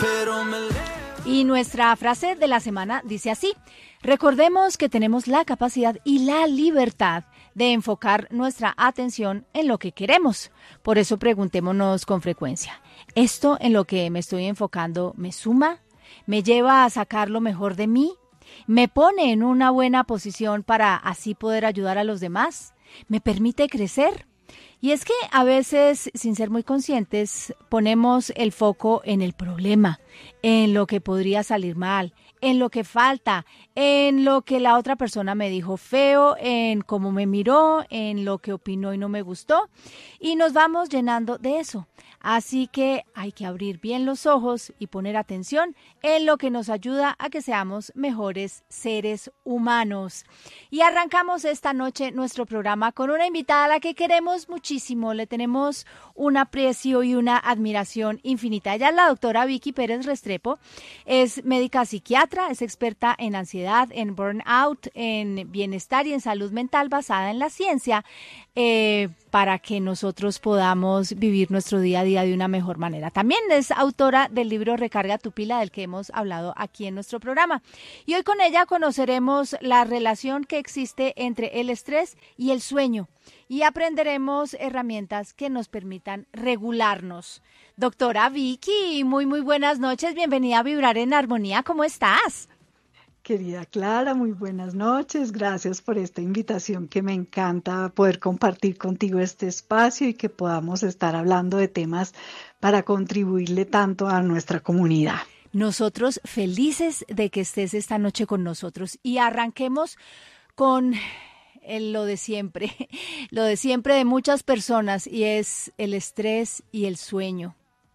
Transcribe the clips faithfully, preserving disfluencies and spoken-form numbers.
pero me levanto. Y nuestra frase de la semana dice así: recordemos que tenemos la capacidad y la libertad de enfocar nuestra atención en lo que queremos. Por eso preguntémonos con frecuencia: ¿esto en lo que me estoy enfocando me suma? ¿Me lleva a sacar lo mejor de mí? ¿Me pone en una buena posición para así poder ayudar a los demás? ¿Me permite crecer? Y es que a veces, sin ser muy conscientes, ponemos el foco en el problema, en lo que podría salir mal, en lo que falta, en lo que la otra persona me dijo feo, en cómo me miró, en lo que opinó y no me gustó, y nos vamos llenando de eso. Así que hay que abrir bien los ojos y poner atención en lo que nos ayuda a que seamos mejores seres humanos. Y arrancamos esta noche nuestro programa con una invitada a la que queremos muchísimo. Le tenemos un aprecio y una admiración infinita. Ella es la doctora Vicky Pérez Restrepo, es médica psiquiatra, es experta en ansiedad, en burnout, en bienestar y en salud mental basada en la ciencia, eh, para que nosotros podamos vivir nuestro día a día de una mejor manera. También es autora del libro Recarga tu pila, del que hemos hablado aquí en nuestro programa. Y hoy con ella conoceremos la relación que existe entre el estrés y el sueño y aprenderemos herramientas que nos permitan regularnos. Doctora Vicky, muy muy buenas noches, bienvenida a Vibrar en Armonía, ¿cómo estás? Querida Clara, muy buenas noches. Gracias por esta invitación, que me encanta poder compartir contigo este espacio y que podamos estar hablando de temas para contribuirle tanto a nuestra comunidad. Nosotros felices de que estés esta noche con nosotros y arranquemos con el, lo de siempre, lo de siempre de muchas personas, y es el estrés y el sueño.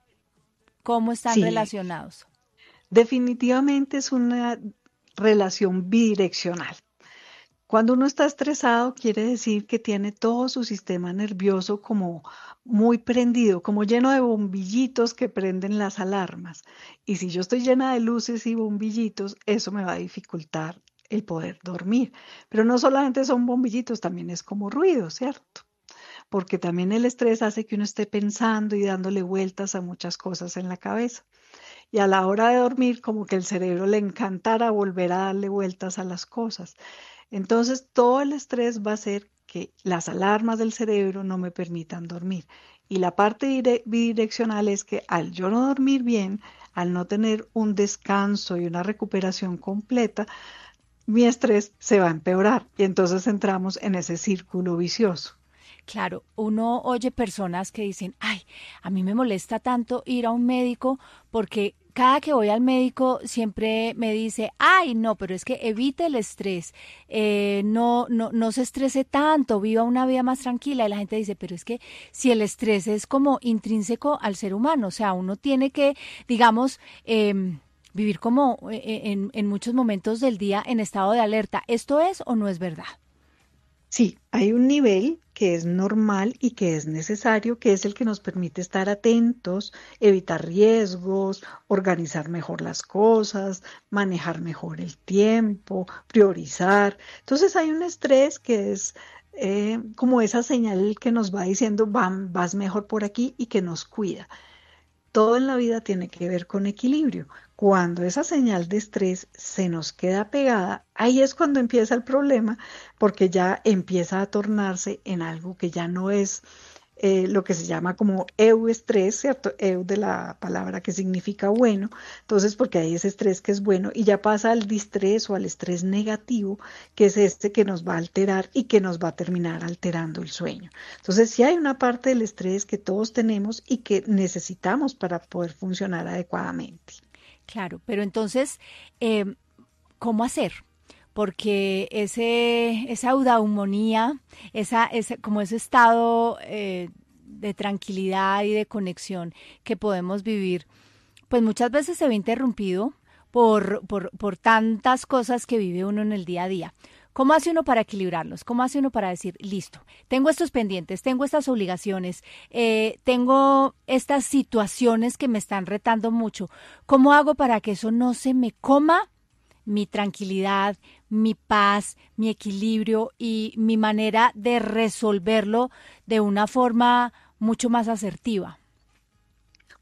¿Cómo están Sí, relacionados? definitivamente es una relación bidireccional. Cuando uno está estresado, quiere decir que tiene todo su sistema nervioso como muy prendido, como lleno de bombillitos que prenden las alarmas. Y si yo estoy llena de luces y bombillitos, eso me va a dificultar el poder dormir. Pero no solamente son bombillitos, también es como ruido, ¿cierto? Porque también el estrés hace que uno esté pensando y dándole vueltas a muchas cosas en la cabeza. Y a la hora de dormir, como que el cerebro le encantara volver a darle vueltas a las cosas. Entonces, todo el estrés va a hacer que las alarmas del cerebro no me permitan dormir. Y la parte dire- bidireccional es que al yo no dormir bien, al no tener un descanso y una recuperación completa, mi estrés se va a empeorar. Y entonces entramos en ese círculo vicioso. Claro, uno oye personas que dicen: ay, a mí me molesta tanto ir a un médico porque cada que voy al médico siempre me dice: ay, no, pero es que evite el estrés, eh, no, no, no se estrese tanto, viva una vida más tranquila. Y la gente dice: pero es que si el estrés es como intrínseco al ser humano, o sea, uno tiene que, digamos, eh, vivir como eh, en, en muchos momentos del día en estado de alerta. ¿Esto es o no es verdad? Sí, hay un nivel que es normal y que es necesario, que es el que nos permite estar atentos, evitar riesgos, organizar mejor las cosas, manejar mejor el tiempo, priorizar. Entonces hay un estrés que es eh, como esa señal que nos va diciendo: "Vam- vas mejor por aquí", y que nos cuida. Todo en la vida tiene que ver con equilibrio. Cuando esa señal de estrés se nos queda pegada, ahí es cuando empieza el problema, porque ya empieza a tornarse en algo que ya no es eh, lo que se llama como euestrés, ¿cierto? Eu de la palabra que significa bueno. Entonces, porque hay ese estrés que es bueno y ya pasa al distrés o al estrés negativo, que es este que nos va a alterar y que nos va a terminar alterando el sueño. Entonces, sí hay una parte del estrés que todos tenemos y que necesitamos para poder funcionar adecuadamente. Claro, pero entonces, eh, ¿cómo hacer? Porque ese, esa eudaimonia, esa, ese, como ese estado eh, de tranquilidad y de conexión que podemos vivir, pues muchas veces se ve interrumpido por, por, por tantas cosas que vive uno en el día a día. ¿Cómo hace uno para equilibrarlos? ¿Cómo hace uno para decir: listo, tengo estos pendientes, tengo estas obligaciones, eh, tengo estas situaciones que me están retando mucho? ¿Cómo hago para que eso no se me coma mi tranquilidad, mi paz, mi equilibrio y mi manera de resolverlo de una forma mucho más asertiva?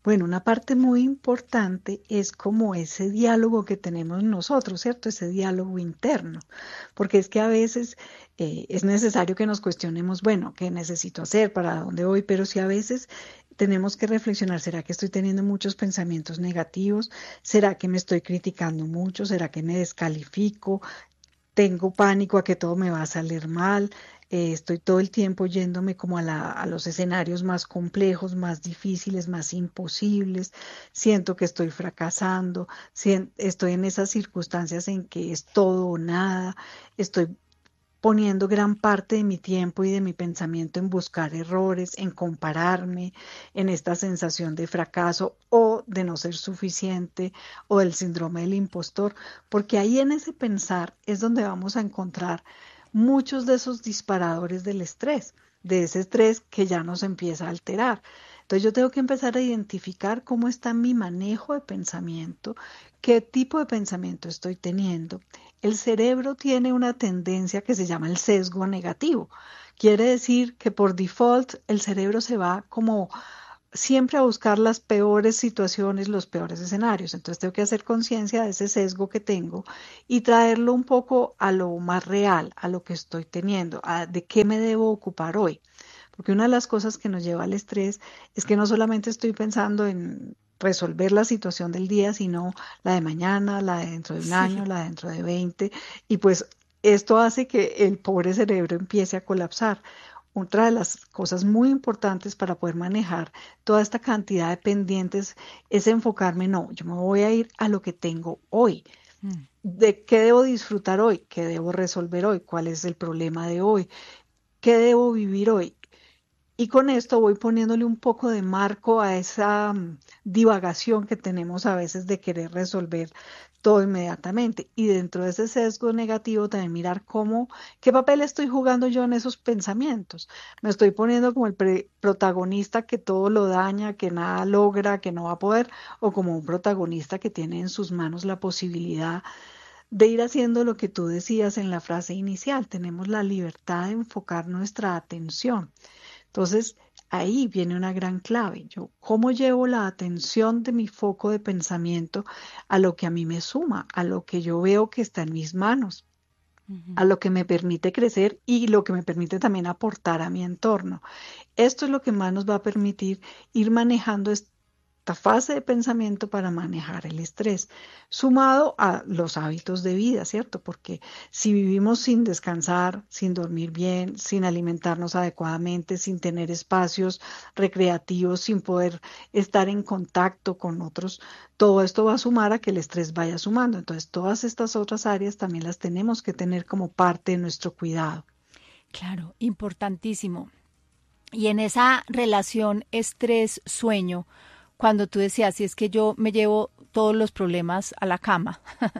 Bueno, una parte muy importante es como ese diálogo que tenemos nosotros, ¿cierto? Ese diálogo interno, porque es que a veces eh, es necesario que nos cuestionemos, bueno, ¿qué necesito hacer? ¿Para dónde voy? Pero si a veces tenemos que reflexionar, ¿será que estoy teniendo muchos pensamientos negativos? ¿Será que me estoy criticando mucho? ¿Será que me descalifico? Tengo pánico a que todo me va a salir mal, eh, estoy todo el tiempo yéndome como a la- a los escenarios más complejos, más difíciles, más imposibles, siento que estoy fracasando, sien- estoy en esas circunstancias en que es todo o nada, estoy poniendo gran parte de mi tiempo y de mi pensamiento en buscar errores, en compararme, en esta sensación de fracaso o de no ser suficiente o del síndrome del impostor, porque ahí en ese pensar es donde vamos a encontrar muchos de esos disparadores del estrés, de ese estrés que ya nos empieza a alterar. Entonces yo tengo que empezar a identificar cómo está mi manejo de pensamiento, qué tipo de pensamiento estoy teniendo. El cerebro tiene una tendencia que se llama el sesgo negativo. Quiere decir que por default el cerebro se va como siempre a buscar las peores situaciones, los peores escenarios. Entonces tengo que hacer conciencia de ese sesgo que tengo y traerlo un poco a lo más real, a lo que estoy teniendo, a de qué me debo ocupar hoy. Porque una de las cosas que nos lleva al estrés es que no solamente estoy pensando en resolver la situación del día, sino la de mañana, la de dentro de un año, Sí. la de dentro de veinte, y pues esto hace que el pobre cerebro empiece a colapsar. Otra de las cosas muy importantes para poder manejar toda esta cantidad de pendientes es enfocarme, no, yo me voy a ir a lo que tengo hoy. Mm. ¿De qué debo disfrutar hoy? ¿Qué debo resolver hoy? ¿Cuál es el problema de hoy? ¿Qué debo vivir hoy? Y con esto voy poniéndole un poco de marco a esa mm, divagación que tenemos a veces de querer resolver todo inmediatamente. Y dentro de ese sesgo negativo también mirar cómo, qué papel estoy jugando yo en esos pensamientos. Me estoy poniendo como el pre- protagonista que todo lo daña, que nada logra, que no va a poder, o como un protagonista que tiene en sus manos la posibilidad de ir haciendo lo que tú decías en la frase inicial. Tenemos la libertad de enfocar nuestra atención. Entonces, ahí viene una gran clave. Yo, ¿cómo llevo la atención de mi foco de pensamiento a lo que a mí me suma, a lo que yo veo que está en mis manos, Ujú. a lo que me permite crecer y lo que me permite también aportar a mi entorno? Esto es lo que más nos va a permitir ir manejando esta fase de pensamiento para manejar el estrés, sumado a los hábitos de vida, ¿cierto? Porque si vivimos sin descansar, sin dormir bien, sin alimentarnos adecuadamente, sin tener espacios recreativos, sin poder estar en contacto con otros, todo esto va a sumar a que el estrés vaya sumando. Entonces, todas estas otras áreas también las tenemos que tener como parte de nuestro cuidado. Claro, importantísimo. Y en esa relación estrés-sueño, cuando tú decías, si es que yo me llevo todos los problemas a la cama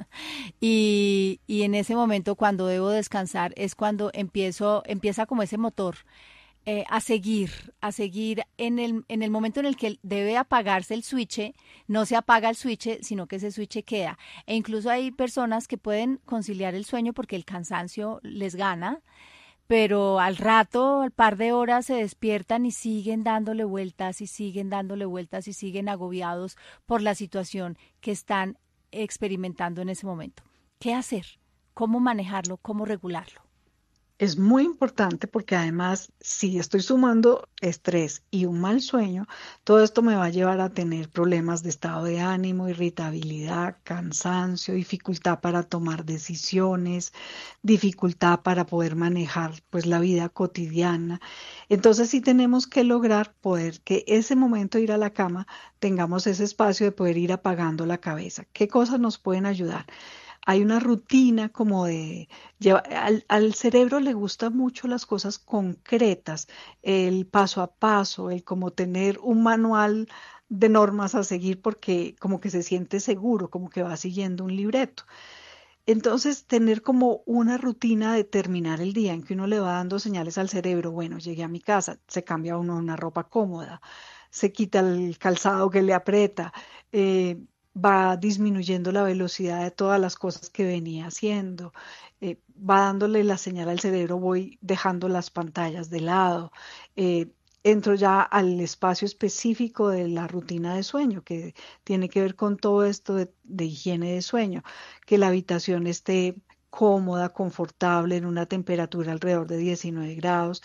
y, y en ese momento cuando debo descansar es cuando empiezo, empieza como ese motor eh, a seguir, a seguir en el, en el momento en el que debe apagarse el switch, no se apaga el switch, sino que ese switch queda. E incluso hay personas que pueden conciliar el sueño porque el cansancio les gana, pero al rato, al par de horas, se despiertan y siguen dándole vueltas y siguen dándole vueltas y siguen agobiados por la situación que están experimentando en ese momento. ¿Qué hacer? ¿Cómo manejarlo? ¿Cómo regularlo? Es muy importante porque además, si estoy sumando estrés y un mal sueño, todo esto me va a llevar a tener problemas de estado de ánimo, irritabilidad, cansancio, dificultad para tomar decisiones, dificultad para poder manejar pues la vida cotidiana. Entonces sí tenemos que lograr poder que ese momento de ir a la cama tengamos ese espacio de poder ir apagando la cabeza. ¿Qué cosas nos pueden ayudar? Hay una rutina como de lleva- al, al cerebro le gustan mucho las cosas concretas, el paso a paso, el como tener un manual de normas a seguir porque como que se siente seguro, como que va siguiendo un libreto. Entonces, tener como una rutina de terminar el día en que uno le va dando señales al cerebro, bueno, llegué a mi casa, se cambia uno una ropa cómoda, se quita el calzado que le aprieta, eh, va disminuyendo la velocidad de todas las cosas que venía haciendo, eh, va dándole la señal al cerebro, voy dejando las pantallas de lado, eh, entro ya al espacio específico de la rutina de sueño, que tiene que ver con todo esto de, de higiene de sueño, que la habitación esté cómoda, confortable, en una temperatura alrededor de diecinueve grados,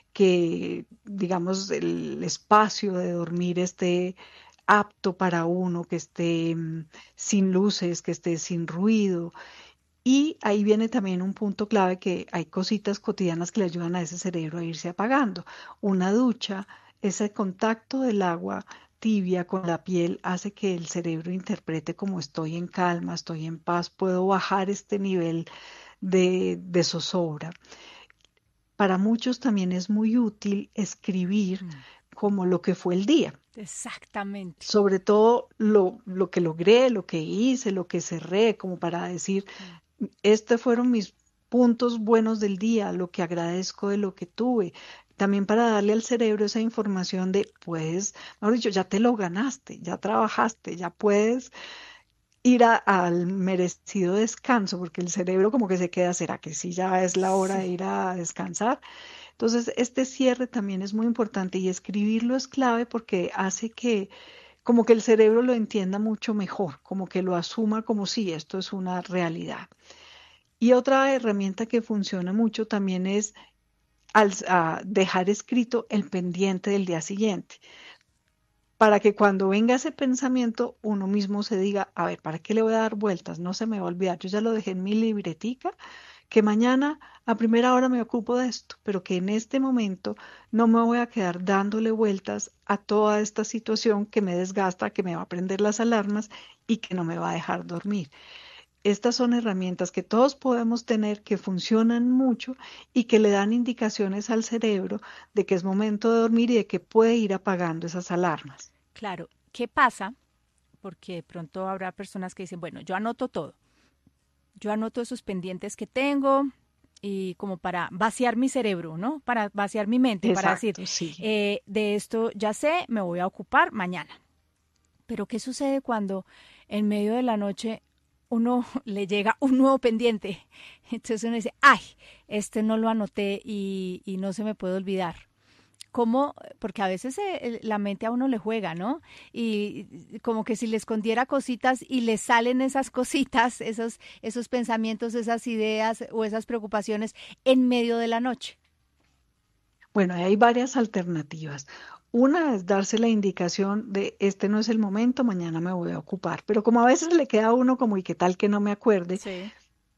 que digamos el espacio de dormir esté apto para uno, que esté mm, sin luces, que esté sin ruido. Y ahí viene también un punto clave, que hay cositas cotidianas que le ayudan a ese cerebro a irse apagando. Una ducha, ese contacto del agua tibia con la piel hace que el cerebro interprete como estoy en calma, estoy en paz, puedo bajar este nivel de, de zozobra. Para muchos también es muy útil escribir Mm. como lo que fue el día, Exactamente. sobre todo lo, lo que logré, lo que hice, lo que cerré, como para decir, Mm. estos fueron mis puntos buenos del día, lo que agradezco de lo que tuve. También para darle al cerebro esa información de, pues, mejor dicho, ya te lo ganaste, ya trabajaste, ya puedes ir a- al merecido descanso, porque el cerebro como que se queda, ¿será que sí ya es la hora Sí. de ir a descansar? Entonces, este cierre también es muy importante, y escribirlo es clave porque hace que como que el cerebro lo entienda mucho mejor, como que lo asuma como si esto es una realidad. Y otra herramienta que funciona mucho también es al, a dejar escrito el pendiente del día siguiente, para que cuando venga ese pensamiento uno mismo se diga, a ver, ¿para qué le voy a dar vueltas? No se me va a olvidar, yo ya lo dejé en mi libretica, que mañana a primera hora me ocupo de esto, pero que en este momento no me voy a quedar dándole vueltas a toda esta situación que me desgasta, que me va a prender las alarmas y que no me va a dejar dormir. Estas son herramientas que todos podemos tener, que funcionan mucho y que le dan indicaciones al cerebro de que es momento de dormir y de que puede ir apagando esas alarmas. Claro. ¿Qué pasa? Porque de pronto habrá personas que dicen, bueno, yo anoto todo. Yo anoto esos pendientes que tengo y como para vaciar mi cerebro, ¿no? Para vaciar mi mente, para decir, Exacto, sí. eh, de esto ya sé, me voy a ocupar mañana. Pero ¿qué sucede cuando en medio de la noche uno le llega un nuevo pendiente? Entonces uno dice, ay, este no lo anoté y, y no se me puede olvidar. ¿Cómo? Porque a veces eh, la mente a uno le juega, ¿no? Y y como que si le escondiera cositas y le salen esas cositas, esos, esos pensamientos, esas ideas o esas preocupaciones en medio de la noche. Bueno, ahí hay varias alternativas. Una es darse la indicación de este no es el momento, mañana me voy a ocupar. Pero como a veces le queda a uno como y qué tal que no me acuerde, Sí.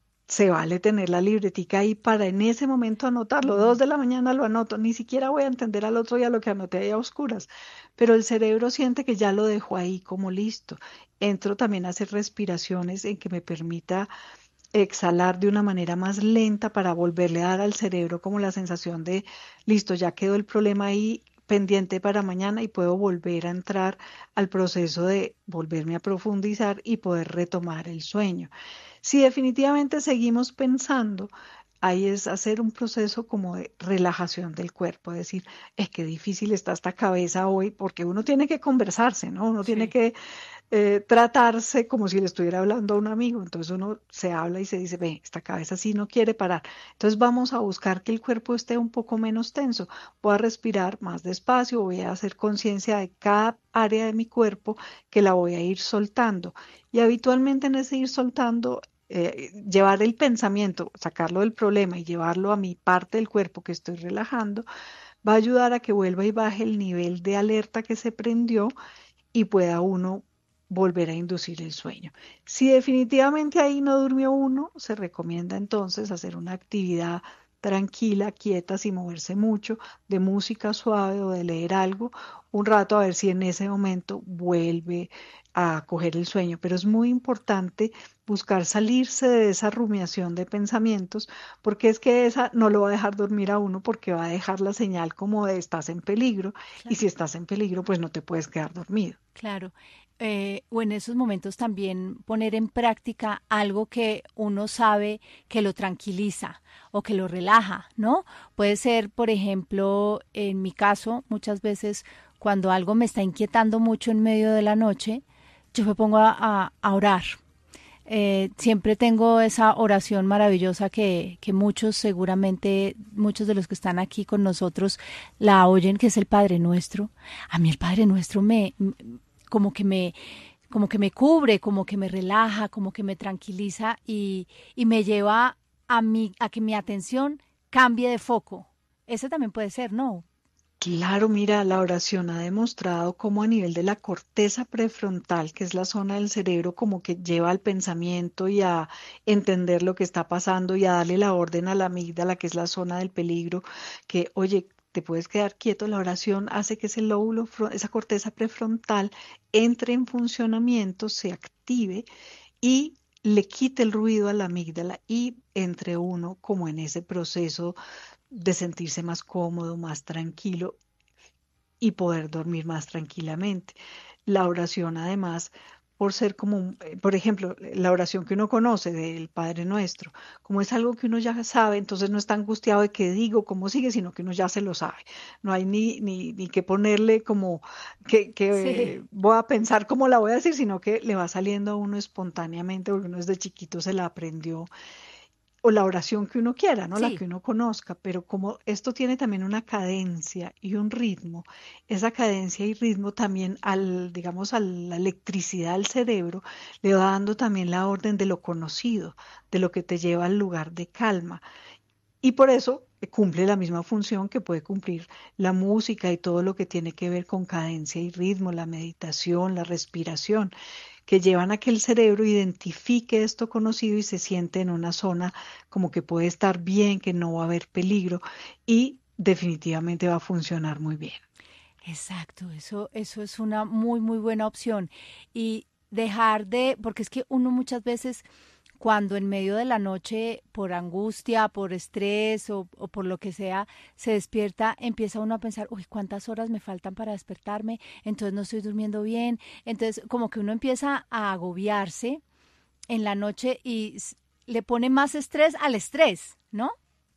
se vale tener la libretica ahí para en ese momento anotarlo. Dos Mm. de la mañana lo anoto, ni siquiera voy a entender al otro día lo que anoté ahí a oscuras, pero el cerebro siente que ya lo dejo ahí como listo. Entro también a hacer respiraciones en que me permita exhalar de una manera más lenta para volverle a dar al cerebro como la sensación de, listo, ya quedó el problema ahí pendiente para mañana y puedo volver a entrar al proceso de volverme a profundizar y poder retomar el sueño. Si definitivamente seguimos pensando, ahí es hacer un proceso como de relajación del cuerpo, es decir, es que difícil está esta cabeza hoy, porque uno tiene que conversarse, ¿no? Uno tiene Sí. que eh, tratarse como si le estuviera hablando a un amigo. Entonces uno se habla y se dice, ve, esta cabeza sí no quiere parar. Entonces vamos a buscar que el cuerpo esté un poco menos tenso. Voy a respirar más despacio, voy a hacer conciencia de cada área de mi cuerpo que la voy a ir soltando. Y habitualmente en ese ir soltando, eh, llevar el pensamiento, sacarlo del problema y llevarlo a mi parte del cuerpo que estoy relajando, va a ayudar a que vuelva y baje el nivel de alerta que se prendió y pueda uno volver a inducir el sueño. Si definitivamente ahí no durmió uno, se recomienda entonces hacer una actividad tranquila, quieta, sin moverse mucho, de música suave o de leer algo, un rato a ver si en ese momento vuelve a coger el sueño. Pero es muy importante buscar salirse de esa rumiación de pensamientos, porque es que esa no lo va a dejar dormir a uno, porque va a dejar la señal como de estás en peligro, y Claro. si estás en peligro, pues no te puedes quedar dormido. Claro. Eh, o en esos momentos también poner en práctica algo que uno sabe que lo tranquiliza o que lo relaja, ¿no? Puede ser, por ejemplo, en mi caso, muchas veces cuando algo me está inquietando mucho en medio de la noche, yo me pongo a, a- a orar. Eh, siempre tengo esa oración maravillosa que, que muchos, seguramente, muchos de los que están aquí con nosotros la oyen, que es el Padre Nuestro. A mí el Padre Nuestro me, m- como que me, como que me cubre, como que me relaja, como que me tranquiliza y, y me lleva a mi, a que mi atención cambie de foco. Ese también puede ser, ¿no? Claro, mira, la oración ha demostrado cómo a nivel de la corteza prefrontal, que es la zona del cerebro, como que lleva al pensamiento y a entender lo que está pasando y a darle la orden a la amígdala, que es la zona del peligro, que, oye, te puedes quedar quieto, la oración hace que ese lóbulo, fro- esa corteza prefrontal entre en funcionamiento, se active y le quite el ruido a la amígdala y entre uno como en ese proceso de sentirse más cómodo, más tranquilo y poder dormir más tranquilamente. La oración, además, por ser como, un- eh, por ejemplo, la oración que uno conoce del Padre Nuestro, como es algo que uno ya sabe, entonces no está angustiado de qué digo, cómo sigue, sino que uno ya se lo sabe. No hay ni, ni, ni que ponerle como que, que Sí. eh, voy a pensar cómo la voy a decir, sino que le va saliendo a uno espontáneamente, porque uno desde chiquito se la aprendió o la oración que uno quiera, ¿no? La Sí. que uno conozca, pero como esto tiene también una cadencia y un ritmo, esa cadencia y ritmo también al, digamos, a la electricidad del cerebro le va dando también la orden de lo conocido, de lo que te lleva al lugar de calma. Y por eso eh, cumple la misma función que puede cumplir la música y todo lo que tiene que ver con cadencia y ritmo, la meditación, la respiración, que llevan a que el cerebro identifique esto conocido y se siente en una zona como que puede estar bien, que no va a haber peligro y definitivamente va a funcionar muy bien. Exacto, eso, eso es una muy, muy buena opción. Y dejar de, porque es que uno muchas veces, cuando en medio de la noche, por angustia, por estrés o, o por lo que sea, se despierta, empieza uno a pensar, uy, ¿cuántas horas me faltan para despertarme? Entonces no estoy durmiendo bien. Entonces, como que uno empieza a agobiarse en la noche y s- le pone más estrés al estrés, ¿no?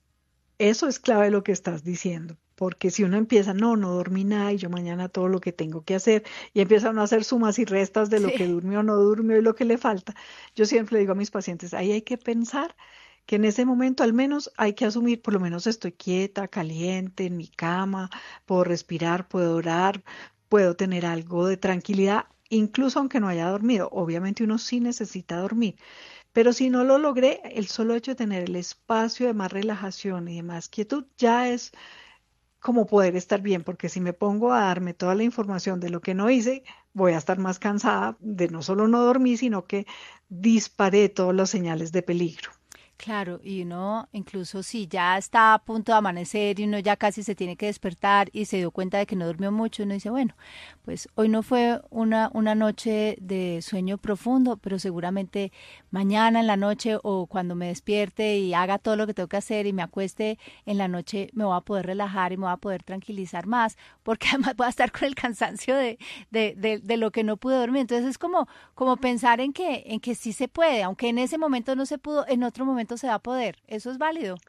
Eso es clave lo que estás diciendo, porque si uno empieza, no, no dormí nada y yo mañana todo lo que tengo que hacer, y empieza uno a hacer sumas y restas de lo Sí. que durmió o no durmió y lo que le falta, yo siempre le digo a mis pacientes, ahí hay que pensar que en ese momento al menos hay que asumir, por lo menos estoy quieta, caliente, en mi cama, puedo respirar, puedo orar, puedo tener algo de tranquilidad, incluso aunque no haya dormido. Obviamente uno sí necesita dormir, pero si no lo logré, el solo hecho de tener el espacio de más relajación y de más quietud ya es como poder estar bien, porque si me pongo a darme toda la información de lo que no hice, voy a estar más cansada de no solo no dormir, sino que disparé todas las señales de peligro. Claro, y uno incluso si ya está a punto de amanecer y uno ya casi se tiene que despertar y se dio cuenta de que no durmió mucho, uno dice, bueno, pues hoy no fue una, una noche de sueño profundo, pero seguramente mañana en la noche o cuando me despierte y haga todo lo que tengo que hacer y me acueste en la noche me voy a poder relajar y me voy a poder tranquilizar más, porque además voy a estar con el cansancio de, de, de, de lo que no pude dormir. Entonces es como, como pensar en que, en que sí se puede, aunque en ese momento no se pudo, en otro momento se va a poder. Eso es válido.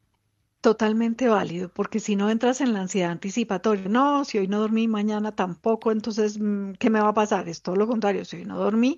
Totalmente válido, porque si no entras en la ansiedad anticipatoria, no, si hoy no dormí, mañana tampoco, entonces, mm, ¿qué me va a pasar? Es todo lo contrario, si hoy no dormí,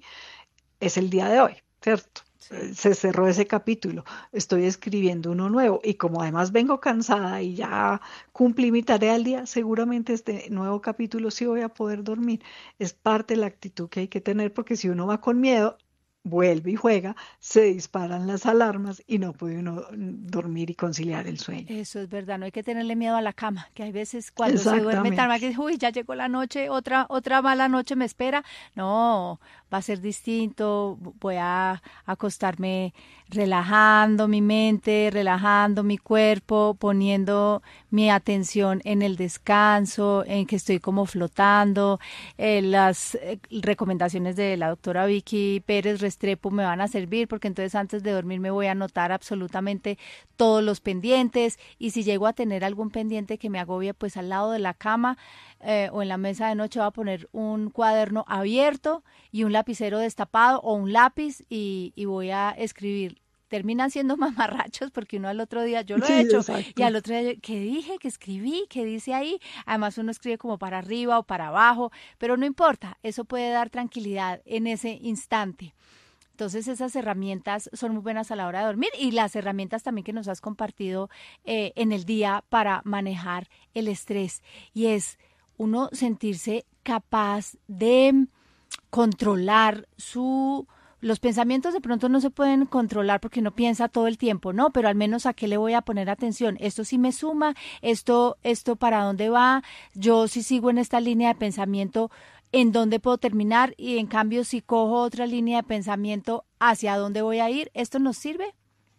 es el día de hoy, ¿cierto? Eh, Sí. Se cerró ese capítulo, estoy escribiendo uno nuevo y como además vengo cansada y ya cumplí mi tarea al día, seguramente este nuevo capítulo sí voy a poder dormir. Es parte de la actitud que hay que tener porque si uno va con miedo, vuelve y juega, se disparan las alarmas y no puede uno mm, dormir y conciliar el sueño. Eso es verdad, no hay que tenerle miedo a la cama, que hay veces cuando se duerme tan mal Exactamente. que dice, uy, ya llegó la noche, otra, otra mala noche me espera. No, va a ser distinto, voy a acostarme relajando mi mente, relajando mi cuerpo, poniendo mi atención en el descanso, en que estoy como flotando. Eh, las eh, recomendaciones de la doctora Vicky Pérez Restrepo me van a servir porque entonces antes de dormir me voy a anotar absolutamente todos los pendientes y si llego a tener algún pendiente que me agobie, pues al lado de la cama eh, o en la mesa de noche voy a poner un cuaderno abierto y un lapicero destapado o un lápiz y, y voy a escribir. Terminan siendo mamarrachos porque uno al otro día, yo lo he Sí, hecho, y exacto. al otro día, ¿qué dije? ¿Qué escribí? ¿Qué dice ahí? Además uno escribe como para arriba o para abajo, pero no importa, eso puede dar tranquilidad en ese instante. Entonces esas herramientas son muy buenas a la hora de dormir y las herramientas también que nos has compartido eh, en el día para manejar el estrés. Y es uno sentirse capaz de controlar su... Los pensamientos de pronto no se pueden controlar porque no piensa todo el tiempo, ¿no? Pero al menos a qué le voy a poner atención. Esto sí me suma, esto, esto para dónde va, yo sí sigo en esta línea de pensamiento, ¿en dónde puedo terminar? Y en cambio, si cojo otra línea de pensamiento, ¿hacia dónde voy a ir? ¿Esto nos sirve?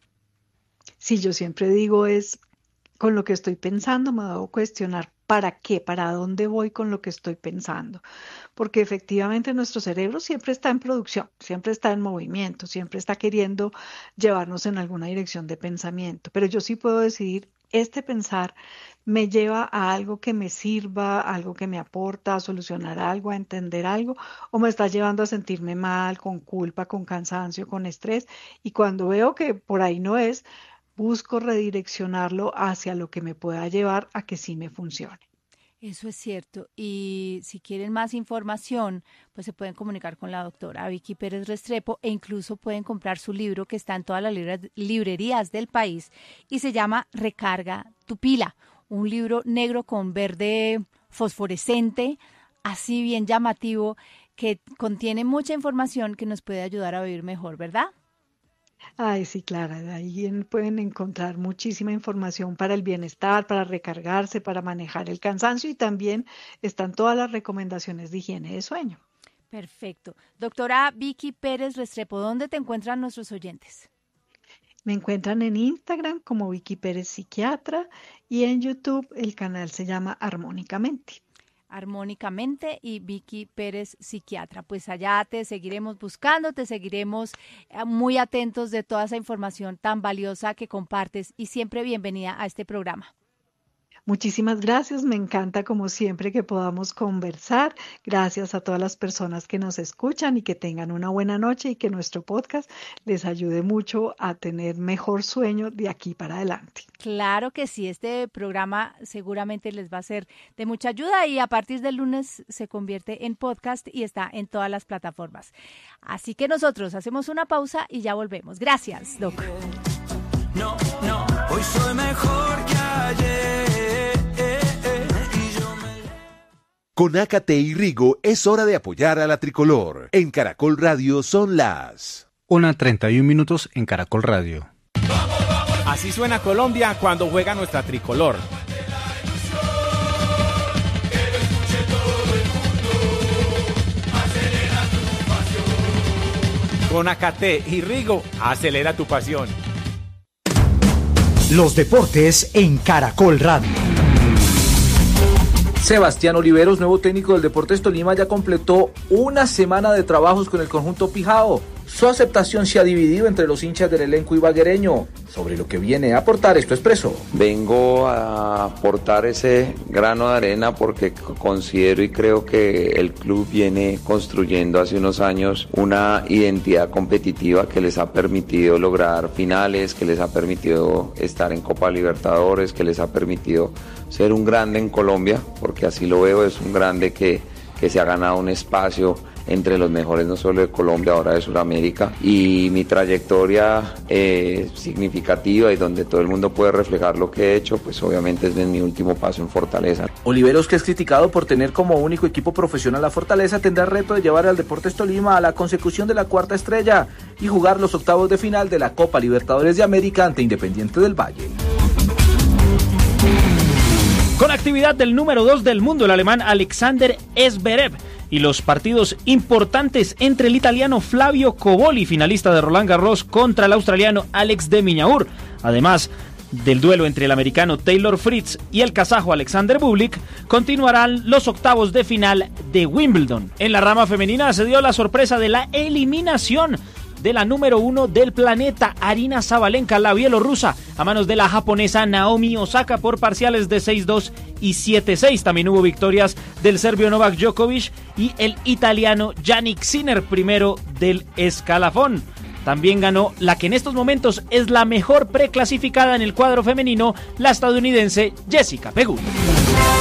Sí, yo siempre digo es, con lo que estoy pensando me debo cuestionar para qué, para dónde voy con lo que estoy pensando. Porque efectivamente nuestro cerebro siempre está en producción, siempre está en movimiento, siempre está queriendo llevarnos en alguna dirección de pensamiento. Pero yo sí puedo decidir, este pensar me lleva a algo que me sirva, algo que me aporta, a solucionar algo, a entender algo, o me está llevando a sentirme mal, con culpa, con cansancio, con estrés. Y cuando veo que por ahí no es, busco redireccionarlo hacia lo que me pueda llevar a que sí me funcione. Eso es cierto. Y si quieren más información, pues se pueden comunicar con la doctora Vicky Pérez Restrepo e incluso pueden comprar su libro que está en todas las librerías del país y se llama Recarga tu pila, un libro negro con verde fosforescente, así bien llamativo, que contiene mucha información que nos puede ayudar a vivir mejor, ¿verdad? Ay, sí, Clara, de ahí en- pueden encontrar muchísima información para el bienestar, para recargarse, para manejar el cansancio y también están todas las recomendaciones de higiene de sueño. Perfecto. Doctora Vicky Pérez Restrepo, ¿dónde te encuentran nuestros oyentes? Me encuentran en Instagram como Vicky Pérez Psiquiatra y en YouTube el canal se llama Armónicamente. Armónicamente y Vicky Pérez Psiquiatra. Pues allá te seguiremos buscando, te seguiremos eh, muy atentos de toda esa información tan valiosa que compartes y siempre bienvenida a este programa. Muchísimas gracias, me encanta como siempre que podamos conversar. Gracias a todas las personas que nos escuchan y que tengan una buena noche y que nuestro podcast les ayude mucho a tener mejor sueño de aquí para adelante. Claro que sí, este programa seguramente les va a ser de mucha ayuda y a partir del lunes se convierte en podcast y está en todas las plataformas. Así que nosotros hacemos una pausa y ya volvemos. Gracias, Doc. No, no, hoy soy mejor que ayer. Con Ácate y Rigo es hora de apoyar a la tricolor. En Caracol Radio son las una treinta y un minutos en Caracol Radio. Así suena Colombia cuando juega nuestra tricolor. Con Ácate y Rigo, acelera tu pasión. Los deportes en Caracol Radio. Sebastián Oliveros, nuevo técnico del Deportes Tolima, ya completó una semana de trabajos con el conjunto Pijao. Su aceptación se ha dividido entre los hinchas del elenco ibaguereño. Sobre lo que viene a aportar, esto expresó. Vengo a aportar ese grano de arena porque considero y creo que el club viene construyendo hace unos años una identidad competitiva que les ha permitido lograr finales, que les ha permitido estar en Copa Libertadores, que les ha permitido ser un grande en Colombia, porque así lo veo, es un grande que, que se ha ganado un espacio entre los mejores no solo de Colombia, ahora de Sudamérica, y mi trayectoria eh, significativa y donde todo el mundo puede reflejar lo que he hecho, pues obviamente es en mi último paso en Fortaleza. Oliveros, que es criticado por tener como único equipo profesional a Fortaleza, tendrá el reto de llevar al Deportes Tolima a la consecución de la cuarta estrella y jugar los octavos de final de la Copa Libertadores de América ante Independiente del Valle. Con actividad del número dos del mundo, el alemán Alexander Zverev, y los partidos importantes entre el italiano Flavio Cobolli, finalista de Roland Garros, contra el australiano Alex de Minaur, además del duelo entre el americano Taylor Fritz y el kazajo Alexander Bublik, continuarán los octavos de final de Wimbledon. En la rama femenina se dio la sorpresa de la eliminación de la número uno del planeta, Arina Sabalenka, la bielorrusa, a manos de la japonesa Naomi Osaka por parciales de seis dos y siete seis. También hubo victorias del serbio Novak Djokovic y el italiano Jannik Sinner, primero del escalafón. También ganó la que en estos momentos es la mejor preclasificada en el cuadro femenino, la estadounidense Jessica Pegula.